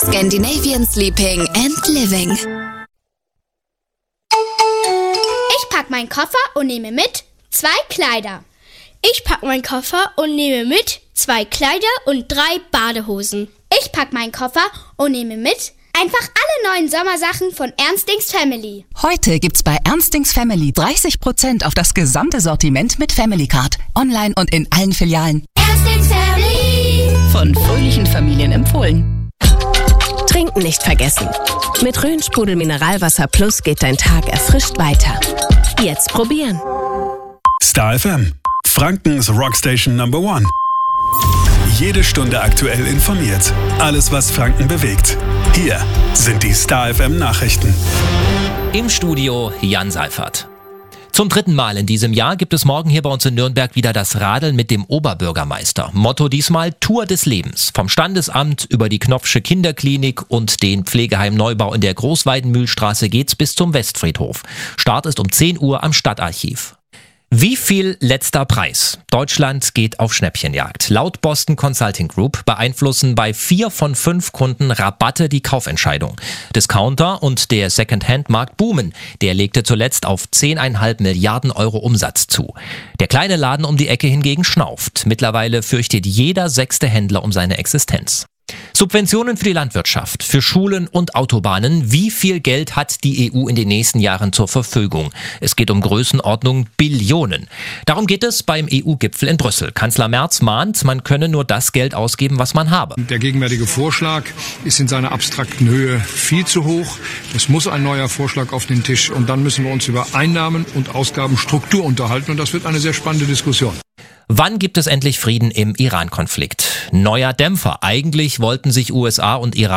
Scandinavian Sleeping and Living. Ich pack meinen Koffer und nehme mit 2 Kleider. Ich pack meinen Koffer und nehme mit 2 Kleider und 3 Badehosen. Ich pack meinen Koffer und nehme mit einfach alle neuen Sommersachen von Ernstings Family. Heute gibt's bei Ernstings Family 30% auf das gesamte Sortiment mit Family Card. Online und in allen Filialen. Ernstings Family. Von fröhlichen Familien empfohlen. Trinken nicht vergessen. Mit Rhön-Sprudel Mineralwasser Plus geht dein Tag erfrischt weiter. Jetzt probieren. Star FM, Frankens Rockstation Number 1. Jede Stunde aktuell informiert. Alles, was Franken bewegt. Hier sind die Star FM Nachrichten. Im Studio Jan Seifert. Zum 3. Mal in diesem Jahr gibt es morgen hier bei uns in Nürnberg wieder das Radeln mit dem Oberbürgermeister. Motto diesmal Tour des Lebens. Vom Standesamt über die Knopfsche Kinderklinik und den Pflegeheim Neubau in der Großweidenmühlstraße geht's bis zum Westfriedhof. Start ist um 10 Uhr am Stadtarchiv. Wie viel letzter Preis? Deutschland geht auf Schnäppchenjagd. Laut Boston Consulting Group beeinflussen bei 4 von 5 Kunden Rabatte die Kaufentscheidung. Discounter und der Second-Hand-Markt boomen. Der legte zuletzt auf 10,5 Milliarden Euro Umsatz zu. Der kleine Laden um die Ecke hingegen schnauft. Mittlerweile fürchtet jeder 6. Händler um seine Existenz. Subventionen für die Landwirtschaft, für Schulen und Autobahnen. Wie viel Geld hat die EU in den nächsten Jahren zur Verfügung? Es geht um Größenordnung Billionen. Darum geht es beim EU-Gipfel in Brüssel. Kanzler Merz mahnt, man könne nur das Geld ausgeben, was man habe. Der gegenwärtige Vorschlag ist in seiner abstrakten Höhe viel zu hoch. Es muss ein neuer Vorschlag auf den Tisch und dann müssen wir uns über Einnahmen und Ausgabenstruktur unterhalten und das wird eine sehr spannende Diskussion. Wann gibt es endlich Frieden im Iran-Konflikt? Neuer Dämpfer. Eigentlich wollten sich USA und Iran